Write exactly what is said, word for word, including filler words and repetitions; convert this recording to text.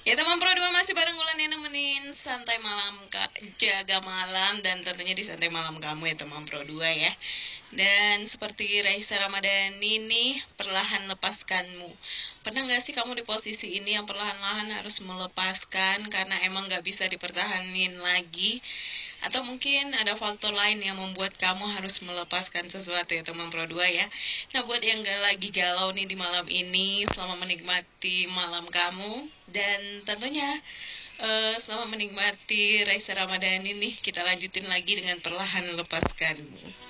Ya teman Pro dua masih bareng Wulan yang nemenin santai malam Kak, jaga malam dan tentunya di santai malam kamu ya teman Pro dua ya. Dan seperti Raisa Ramadhani nih, perlahan lepaskanmu. Pernah gak sih kamu di posisi ini yang perlahan-lahan harus melepaskan karena emang gak bisa dipertahanin lagi? Atau mungkin ada faktor lain yang membuat kamu harus melepaskan sesuatu ya teman Pro dua ya. Nah buat yang gak lagi galau nih di malam ini, selamat menikmati malam kamu. Dan tentunya uh, selamat menikmati Raisa Ramadhani nih. Kita lanjutin lagi dengan perlahan lepaskanmu.